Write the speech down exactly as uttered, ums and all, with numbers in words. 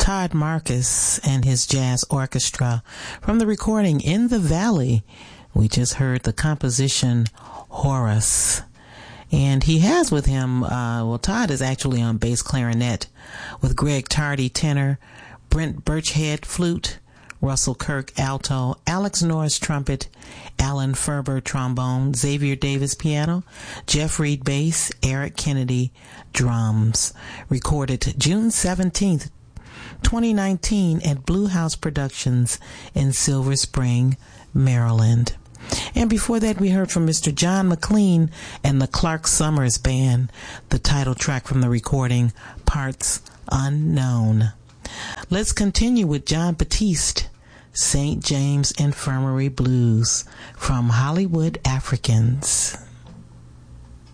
Todd Marcus and his jazz orchestra. From the recording In the Valley, we just heard the composition Horace. And he has with him, uh, well, Todd is actually on bass clarinet with Greg Tardy tenor, Brent Birchhead flute, Russell Kirk alto, Alex Norris trumpet, Alan Ferber trombone, Xavier Davis piano, Jeff Reed bass, Eric Kennedy drums. Recorded June seventeenth, twenty nineteen at Blue House Productions in Silver Spring, Maryland. And before that, we heard from Mister John McLean and the Clark Summers Band, the title track from the recording, Parts Unknown. Let's continue with John Batiste, Saint James Infirmary Blues, from Hollywood Africans.